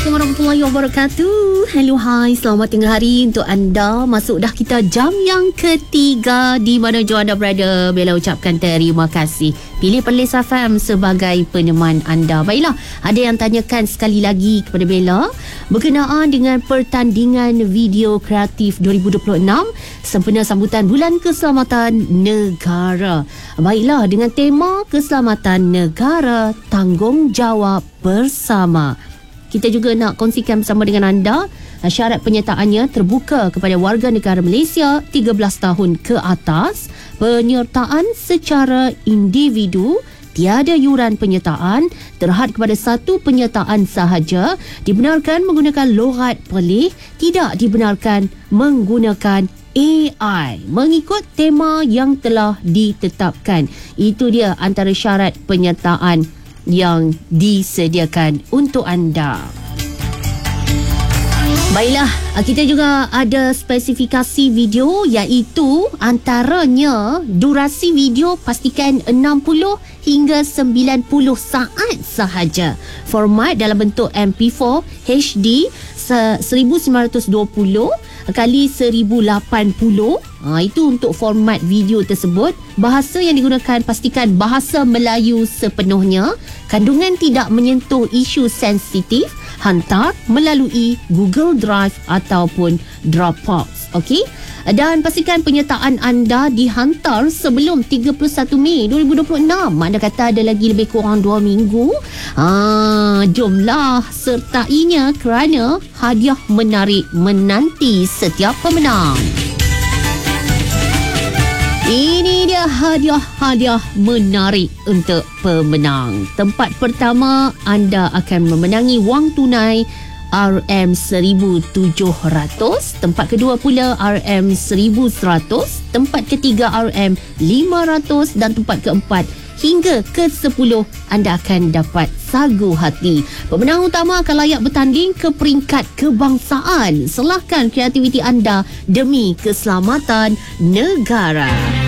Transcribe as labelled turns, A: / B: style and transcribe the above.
A: Assalamualaikum warahmatullahi wabarakatuh. Hello, hai, selamat tengah hari untuk anda. Masuk dah kita jam yang ketiga. Di mana jua anda berada, Bella ucapkan terima kasih pilih Perlis FM sebagai peneman anda. Baiklah, ada yang tanyakan sekali lagi kepada Bella berkenaan dengan pertandingan video kreatif 2026 sempena sambutan Bulan Keselamatan Negara. Baiklah, dengan tema Keselamatan Negara, Tanggungjawab Bersama. Kita juga nak kongsikan bersama dengan anda, syarat penyertaannya terbuka kepada warga negara Malaysia 13 tahun ke atas, penyertaan secara individu, tiada yuran penyertaan, terhad kepada satu penyertaan sahaja, dibenarkan menggunakan loghat pelih, tidak dibenarkan menggunakan AI mengikut tema yang telah ditetapkan. Itu dia antara syarat penyertaan yang disediakan untuk anda. Baiklah, kita juga ada spesifikasi video, iaitu antaranya durasi video pastikan 60 hingga 90 saat sahaja. Format dalam bentuk MP4 HD 1920 kali 1080. Itu untuk format video tersebut. Bahasa yang digunakan pastikan bahasa Melayu sepenuhnya. Kandungan tidak menyentuh isu sensitif. Hantar melalui Google Drive ataupun Dropbox. Okey? Dan pastikan penyertaan anda dihantar sebelum 31 Mei 2026. Anda kata ada lagi lebih kurang 2 minggu. Jomlah sertainya kerana hadiah menarik menanti setiap pemenang. Ini dia hadiah menarik untuk pemenang. Tempat pertama, anda akan memenangi wang tunai RM1,700. Tempat kedua pula RM1,100. Tempat ketiga RM500. Dan tempat keempat hingga ke-10 anda akan dapat sagu hati. Pemenang utama akan layak bertanding ke peringkat kebangsaan. Selahkan kreativiti anda demi keselamatan negara.